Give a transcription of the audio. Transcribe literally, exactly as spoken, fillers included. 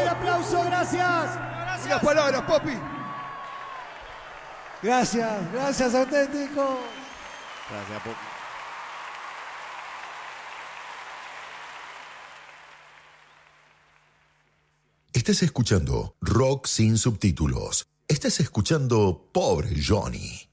el aplauso, gracias. Unas palabras, Popi. Gracias, gracias, auténtico. Gracias, Popi. Estás escuchando Rock sin subtítulos. Estás escuchando Pobre Johnny.